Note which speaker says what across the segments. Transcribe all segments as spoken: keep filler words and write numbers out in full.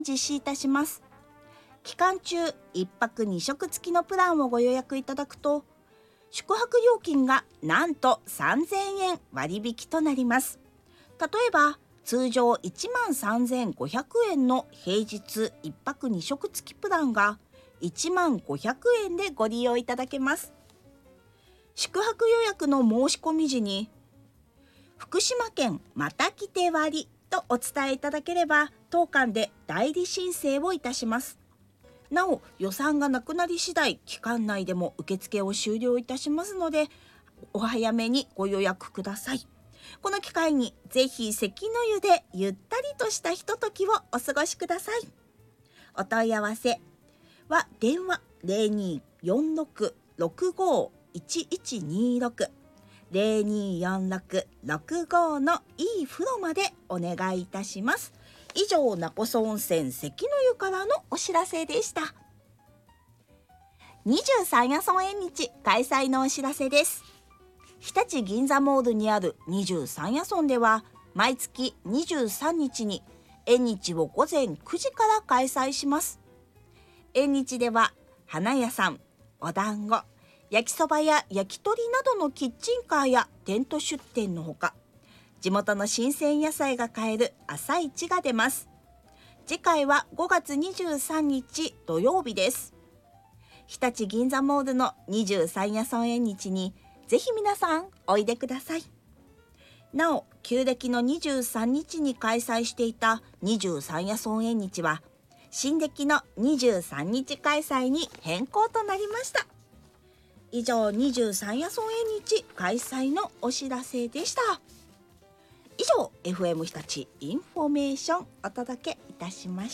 Speaker 1: 実施いたします。期間中いっぱくに食付きのプランをご予約いただくと、宿泊料金がなんとさんぜんえん割引となります。例えば通常いちまんさんぜんごひゃくえんの平日いっぱくに食付きプランがいちまんごひゃくえんでご利用いただけます。宿泊予約の申し込み時に福島県また来て割とお伝えいただければ当館で代理申請をいたします。なお予算がなくなり次第期間内でも受付を終了いたしますのでお早めにご予約ください。この機会にぜひ関の湯でゆったりとしたひとときをお過ごしください。お問い合わせは電話 ゼロにーよんろく ろくごいちいちにろく ゼロにーよんろく ろくご のいい風呂までお願いいたします。以上、勿来温泉関の湯からのお知らせでした。にじゅうさん夜村縁日開催のお知らせです。日立銀座モールにあるにじゅうさん夜村では毎月にじゅうさんにちに縁日を午前くじから開催します。縁日では花屋さん、お団子、焼きそばや焼き鳥などのキッチンカーやテント出店のほか、地元の新鮮野菜が買える朝市が出ます。次回はごがつにじゅうさんにち土曜日です。日立銀座モールのにじゅうさん夜村縁日にぜひ皆さんおいでください。なお旧暦のにじゅうさんにちに開催していたにじゅうさん夜村縁日は新暦のにじゅうさんにち開催に変更となりました。以上、にじゅうさん夜村縁日開催のお知らせでした。以上 エフエム 日立インフォメーションお届けいたしました。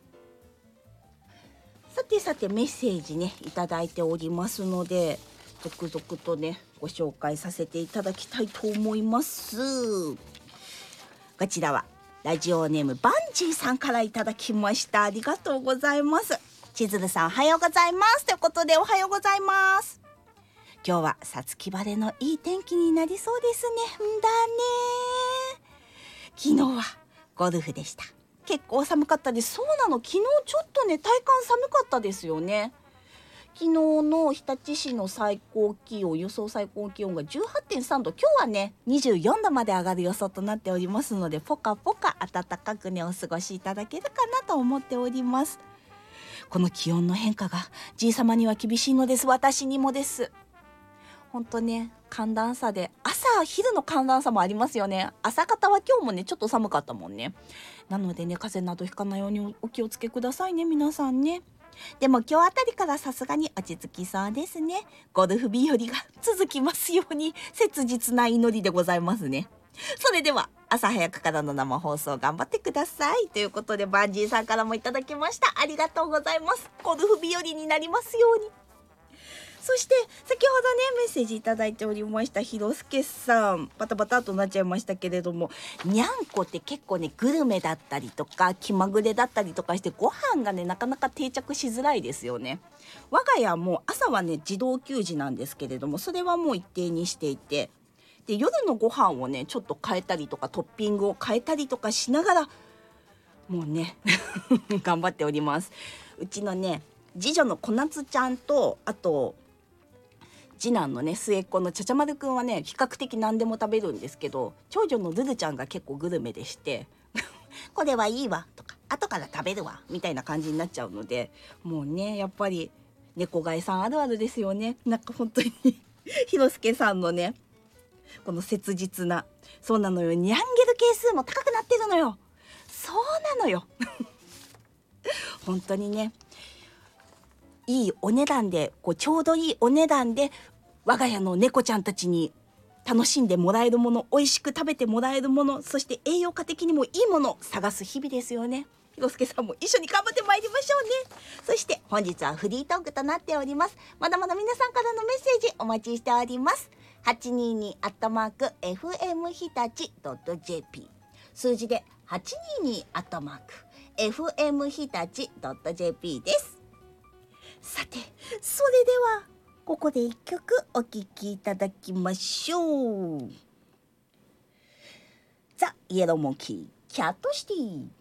Speaker 1: さてさてメッセージねいただいておりますので続々とねご紹介させていただきたいと思います。こちらはラジオネームバンジーさんからいただきました。ありがとうございます。千鶴さんおはようございますということでおはようございます。今日はさつき晴れのいい天気になりそうですね。んだね。昨日はゴルフでした。結構寒かったです。そうなの、昨日ちょっとね体感寒かったですよね。昨日の日立市の最高気温予想最高気温が じゅうはってんさんど、今日はねにじゅうよんどまで上がる予想となっておりますのでポカポカ暖かくねお過ごしいただけるかなと思っております。この気温の変化がじいさまには厳しいのです。私にもです。ほんとね寒暖差で朝昼の寒暖差もありますよね。朝方は今日もねちょっと寒かったもんね。なのでね風邪などひかないようにお気をつけくださいね皆さんね。でも今日あたりからさすがに落ち着きそうですね。ゴルフ日和が続きますように切実な祈りでございますね。それでは朝早くからの生放送頑張ってくださいということでバンジーさんからもいただきました。ありがとうございます。ゴルフ日和になりますように。そして先ほどねメッセージいただいておりましたひろすけさん、バタバタとなっちゃいましたけれども、にゃんこって結構ねグルメだったりとか気まぐれだったりとかしてご飯がねなかなか定着しづらいですよね。我が家も朝はね自動給仕なんですけれども、それはもう一定にしていて、で夜のご飯をねちょっと変えたりとかトッピングを変えたりとかしながらもうね頑張っております。うちのね次女の小夏ちゃんとあと次男のね末っ子のちゃちゃまるくんはね比較的何でも食べるんですけど、長女のルルちゃんが結構グルメでしてこれはいいわとか後から食べるわみたいな感じになっちゃうので、もうねやっぱり猫飼いさんあるあるですよね。なんか本当にひろすけさんのねこの切実な、そうなのよ、ニャンゲル係数も高くなってるのよ。そうなのよ本当にねいいお値段でこうちょうどいいお値段で我が家の猫ちゃんたちに楽しんでもらえるもの、美味しく食べてもらえるもの、そして栄養価的にもいいものを探す日々ですよね。ひろすけさんも一緒に頑張ってまいりましょうね。そして本日はフリートークとなっております。まだまだ皆さんからのメッセージお待ちしております。はちにーにーアットマーク エフエム 日立 .jp 数字で はちにーにーアットマーク エフエム 日立 .jp です。さてそれではここで一曲お聴きいただきましょう。ザ・イエローモンキーキャットシティ。